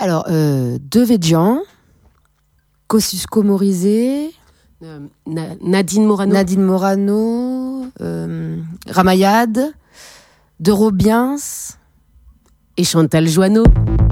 Alors, Devedjian, Kosciusko Morizet, Nadine Morano, Ramayad, De Robiens et Chantal Joanneau.